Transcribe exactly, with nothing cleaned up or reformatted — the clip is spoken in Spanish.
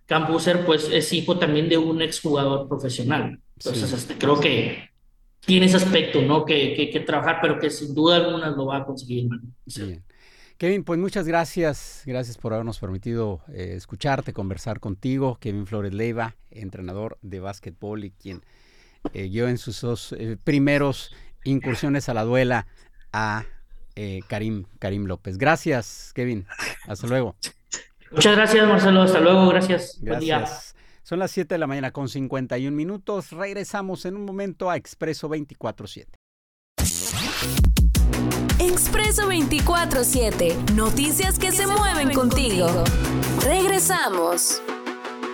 Cambuser pues es hijo también de un exjugador profesional. Entonces, Sí, este, creo que tiene ese aspecto, ¿no? Que, que, que trabajar, pero que sin duda alguna lo va a conseguir, ¿no? O sea, bien. Kevin, pues muchas gracias. Gracias por habernos permitido eh, escucharte, conversar contigo. Kevin Flores Leiva, entrenador de básquetbol y quien eh, guió en sus dos eh, primeros incursiones a la duela a eh, Karim, Karim López. Gracias, Kevin. Hasta luego. muchas gracias, Marcelo. Hasta luego. Gracias. Buen día. Gracias. Son las siete de la mañana con cincuenta y un minutos. Regresamos en un momento a Expreso veinticuatro siete. Expreso veinticuatro siete. Noticias que se mueven contigo. Regresamos.